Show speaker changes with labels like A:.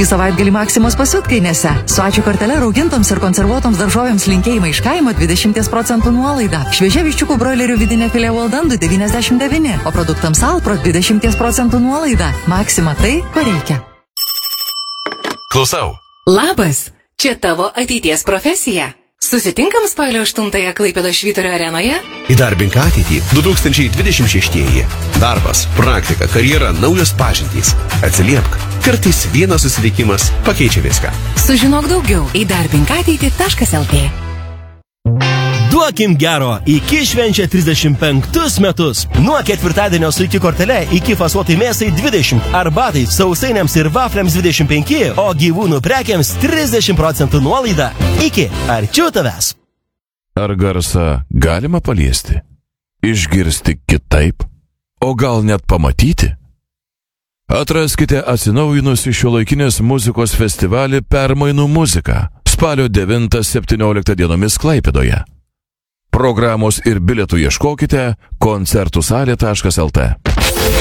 A: Šį savaitgalį Maksimos pasiutkainėse. Su ačiū kortele raugintoms ir konservuotoms daržovėms linkėjimai iš kaimo 20% nuolaida. Šviežia viščiukų broilerių vidinė filė Waldandų 99, o produktams Alpro 20% nuolaida. Maksima tai, ko reikia.
B: Klausau.
C: Labas, čia tavo ateities profesija. Susitinkam spalio 8-ąją Klaipėdos Švyturio arenoje?
D: Įdarbink ateitį 2026. Darbas, praktika, karjera, naujos pažintys. Atsiliepk. Kartais vienas susitikimas pakeičia viską.
C: Sužinok daugiau įdarbinkateitį.lt.
E: Duokim gero, iki švenčia 35 metus. Nuo ketvirtadienio su iki kortele, iki fasuotai mėsai 20, arbatai, sausainiams ir vafliams 25, o gyvūnų prekiams 30% nuolaida. Iki, arčiau tavęs.
B: Ar garsą galima paliesti? Išgirsti kitaip? O gal net pamatyti? Atraskite atsinaujinusi šiuolaikinės muzikos festivalį Permainų muzika spalio 9-17 dienomis Klaipėdoje. Programos ir bilietų ieškokite koncertusalė.lt.